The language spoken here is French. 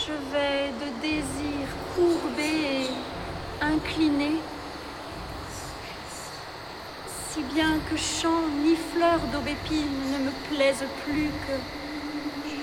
Je vais de désir courbé et incliné, si bien que chant ni fleur d'aubépine ne me plaisent plus que